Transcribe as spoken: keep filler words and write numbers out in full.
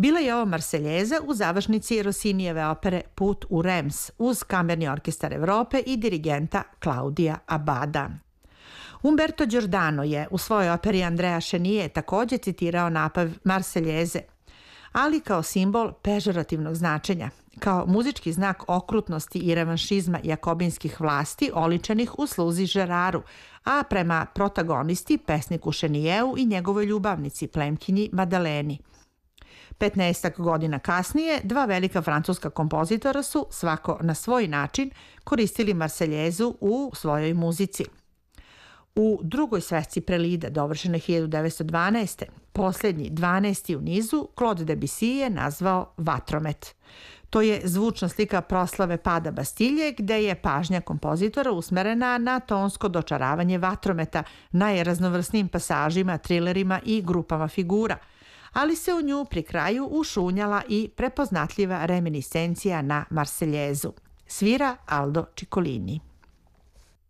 Bila je ovo Marseljeza u završnici Rossinijeve opere Put u Reims uz Kamerni orkestar Evrope i dirigenta Claudia Abbada. Umberto Giordano je u svojoj operi Andrea Chenier takođe citirao napav Marseljeze, ali kao simbol pežorativnog značenja, kao muzički znak okrutnosti i revanšizma jakobinskih vlasti oličenih u sluzi Žeraru, a prema protagonisti, pesniku Chenijeru i njegovoj ljubavnici, plemkinji Madaleni. Petnaestak godina kasnije, dva velika francuska kompozitora su, svako na svoj način, koristili Marseljezu u svojoj muzici. U drugoj svesci prelida, dovršenoj hiljadu devetsto dvanaeste. poslednji, dvanaesti u nizu, Claude Debussy je nazvao Vatromet. To je zvučna slika proslave pada Bastilje, gde je pažnja kompozitora usmerena na tonsko dočaravanje vatrometa, najraznovrsnijim pasažima, trilerima i grupama figura, ali se u nju pri kraju ušunjala i prepoznatljiva reminiscencija na Marseljezu. Svira Aldo Ciccolini.